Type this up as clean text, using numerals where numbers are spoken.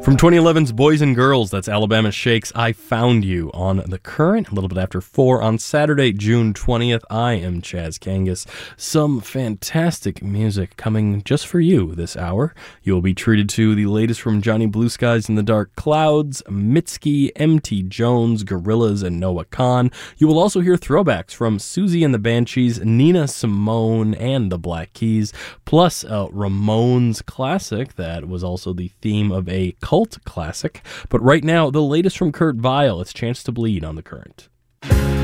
From 2011's Boys and Girls, that's Alabama Shakes, I Found You on The Current, a little bit after 4 on Saturday, June 20th. I am Chaz Kangas. Some fantastic music coming just for you this hour. You will be treated to the latest from Johnny Blue Skies and the Dark Clouds, Mitski, M.T. Jones, Gorillaz, and Noah Kahan. You will also hear throwbacks from Susie and the Banshees, Nina Simone, and the Black Keys, plus a Ramones classic that was also the theme of a cult classic. But right now, the latest from Kurt Vile, it's Chance to Bleed on The Current.